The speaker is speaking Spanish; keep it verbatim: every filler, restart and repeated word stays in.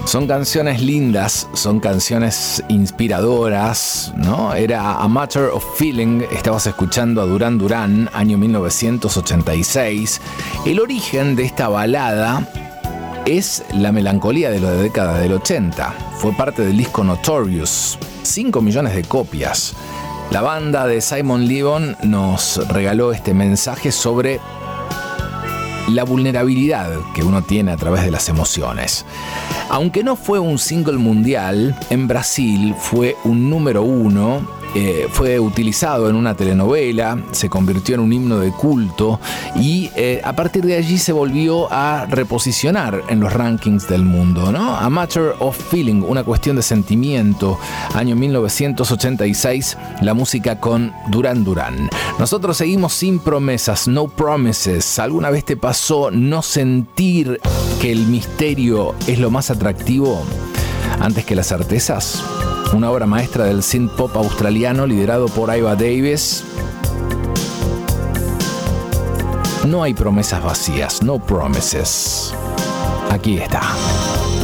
Son canciones lindas, son canciones inspiradoras, ¿no? Era A Matter of Feeling, estabas escuchando a Duran Duran, año mil novecientos ochenta y seis. El origen de esta balada es la melancolía de la década del ochenta. Fue parte del disco Notorious, cinco millones de copias. La banda de Simon Le Bon nos regaló este mensaje sobre la vulnerabilidad que uno tiene a través de las emociones. Aunque no fue un single mundial, en Brasil fue un número uno. Eh, fue utilizado en una telenovela, se convirtió en un himno de culto y eh, a partir de allí se volvió a reposicionar en los rankings del mundo, ¿no? A Matter of Feeling, una cuestión de sentimiento, año mil novecientos ochenta y seis, la música con Duran Duran. Nosotros seguimos sin promesas, no promises. ¿Alguna vez te pasó no sentir que el misterio es lo más atractivo antes que las certezas? Una obra maestra del synth pop australiano liderado por Iva Davis. No hay promesas vacías, no promises. Aquí está.